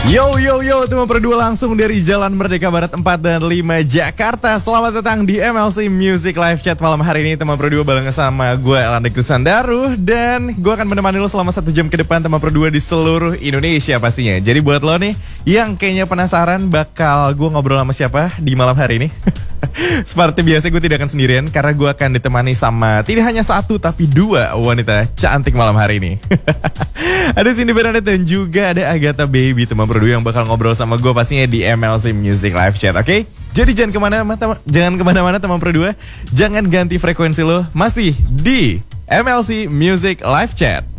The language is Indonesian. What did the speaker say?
Yo yo yo, teman berdua langsung dari Jalan Merdeka Barat 4 dan 5 Jakarta. Selamat datang di MLC Music Live Chat malam hari ini. Teman berdua bareng sama gue Elanda Kusandaru. Dan gue akan menemani lo selama 1 jam ke depan, teman berdua di seluruh Indonesia pastinya. Jadi buat lo nih yang kayaknya penasaran bakal gue ngobrol sama siapa di malam hari ini. Seperti biasa gue tidak akan sendirian, karena gue akan ditemani sama tidak hanya 1 tapi 2 wanita cantik malam hari ini. Ada Cindy Bernadette dan juga ada Agatha Baby, teman berdua yang bakal ngobrol sama gue pastinya di MLC Music Live Chat, oke? Jadi jangan kemana-mana teman berdua, jangan ganti frekuensi lo, masih di MLC Music Live Chat.